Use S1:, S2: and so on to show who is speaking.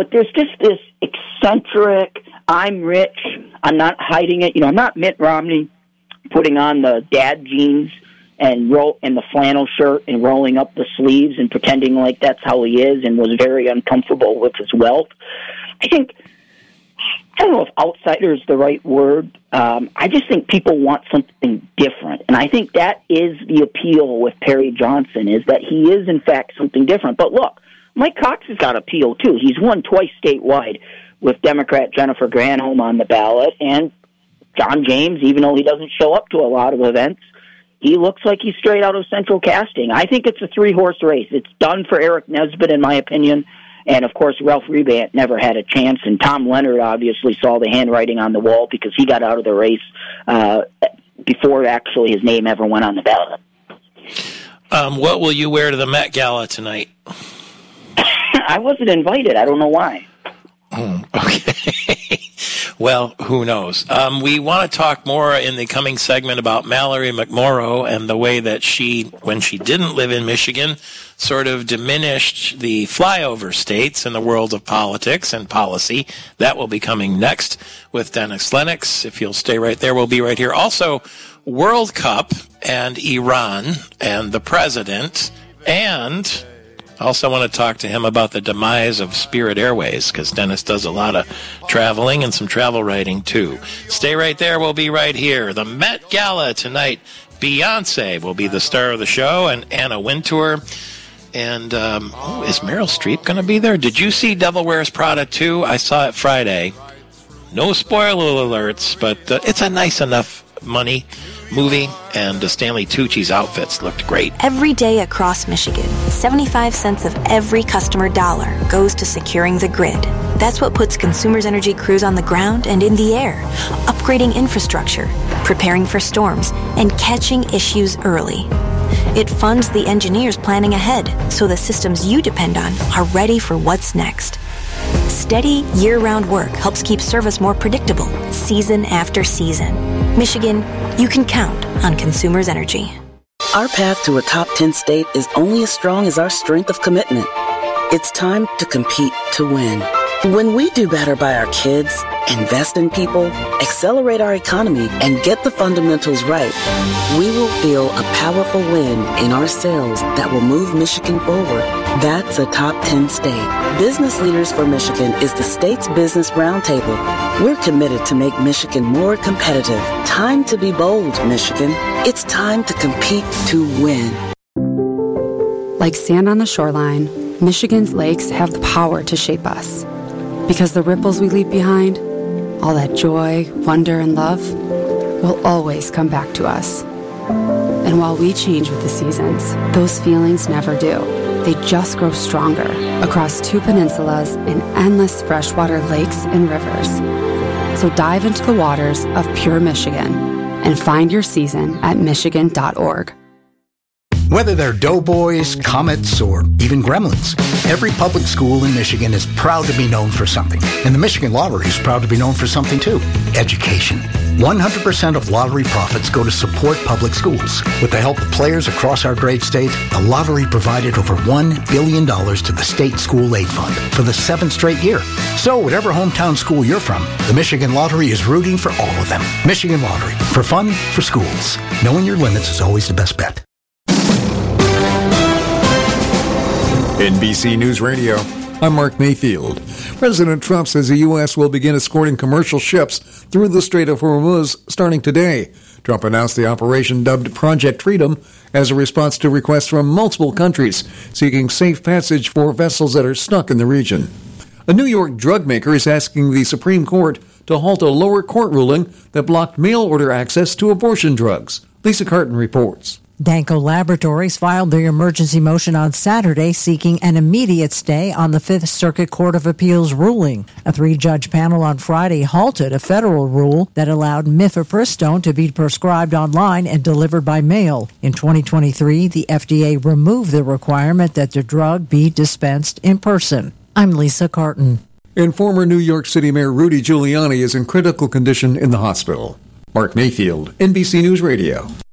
S1: but there's just this eccentric, I'm rich, I'm not hiding it. I'm not Mitt Romney putting on the dad jeans and the flannel shirt and rolling up the sleeves and pretending like that's how he is and was very uncomfortable with his wealth. I don't know if outsider is the right word. I just think people want something different. And I think that is the appeal with Perry Johnson, is that he is, in fact, something different. But look, Mike Cox has got appeal, too. He's won twice statewide with Democrat Jennifer Granholm on the ballot. And John James, even though he doesn't show up to a lot of events, he looks like he's straight out of Central Casting. I think it's a three-horse race. It's done for Eric Nesbitt, in my opinion. And, of course, Ralph Rebant never had a chance. And Tom Leonard obviously saw the handwriting on the wall because he got out of the race before actually his name ever went on the ballot.
S2: What will you wear to the Met Gala tonight?
S1: I wasn't invited. I don't know why.
S2: Okay. Well, who knows? We want to talk more in the coming segment about Mallory McMorrow and the way that she, when she didn't live in Michigan, sort of diminished the flyover states in the world of politics and policy. That will be coming next with Dennis Lennox. If you'll stay right there, we'll be right here. Also, World Cup and Iran and the president, and also want to talk to him about the demise of Spirit Airways, because Dennis does a lot of traveling and some travel writing, too. Stay right there. We'll be right here. The Met Gala tonight. Beyonce will be the star of the show, and Anna Wintour. And is Meryl Streep going to be there? Did you see Devil Wears Prada 2? I saw it Friday. No spoiler alerts, but it's a nice enough money movie, and Stanley Tucci's outfits looked great.
S3: Every day across Michigan, 75 cents of every customer dollar goes to securing the grid. That's what puts Consumers Energy crews on the ground and in the air, upgrading infrastructure, preparing for storms, and catching issues early. It funds the engineers planning ahead, so the systems you depend on are ready for what's next. Steady, year-round work helps keep service more predictable, season after season. Michigan, you can count on Consumers Energy.
S4: Our path to a top 10 state is only as strong as our strength of commitment. It's time to compete to win. When we do better by our kids, invest in people, accelerate our economy, and get the fundamentals right, we will feel a powerful win in our sales that will move Michigan forward. That's a top 10 state. Business Leaders for Michigan is the state's business roundtable. We're committed to make Michigan more competitive. Time to be bold, Michigan. It's time to compete to win.
S5: Like sand on the shoreline, Michigan's lakes have the power to shape us. Because the ripples we leave behind, all that joy, wonder, and love, will always come back to us. And while we change with the seasons, those feelings never do. They just grow stronger across 2 peninsulas in endless freshwater lakes and rivers. So dive into the waters of pure Michigan and find your season at Michigan.org.
S6: Whether they're doughboys, comets, or even gremlins, every public school in Michigan is proud to be known for something. And the Michigan Lottery is proud to be known for something too: education. 100% of lottery profits go to support public schools. With the help of players across our great state, the lottery provided over $1 billion to the State School Aid Fund for the 7th straight year. So whatever hometown school you're from, the Michigan Lottery is rooting for all of them. Michigan Lottery. For fun, for schools. Knowing your limits is always the best bet.
S7: NBC News Radio, I'm Mark Mayfield. President Trump says the U.S. will begin escorting commercial ships through the Strait of Hormuz starting today. Trump announced the operation dubbed Project Freedom as a response to requests from multiple countries seeking safe passage for vessels that are stuck in the region. A New York drug maker is asking the Supreme Court to halt a lower court ruling that blocked mail-order access to abortion drugs. Lisa Carton reports.
S8: Danco Laboratories filed their emergency motion on Saturday seeking an immediate stay on the Fifth Circuit Court of Appeals ruling. A 3-judge panel on Friday halted a federal rule that allowed mifepristone to be prescribed online and delivered by mail. In 2023, the FDA removed the requirement that the drug be dispensed in person. I'm Lisa Carton.
S7: And former New York City Mayor Rudy Giuliani is in critical condition in the hospital. Mark Mayfield, NBC News Radio.